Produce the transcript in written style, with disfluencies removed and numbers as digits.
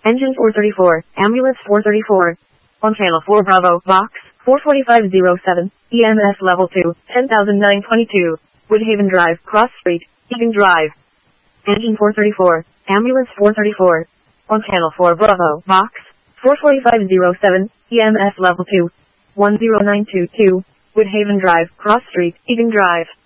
Engine 434, Ambulance 434. On Channel 4 Bravo, Box 44507, EMS Level 2, 10,922. Woodhaven Drive, Cross Street, Eating Drive. Engine 434, Ambulance 434. On Channel 4 Bravo, Box 44507, EMS Level 2, 10922. Woodhaven Drive, Cross Street, Eating Drive.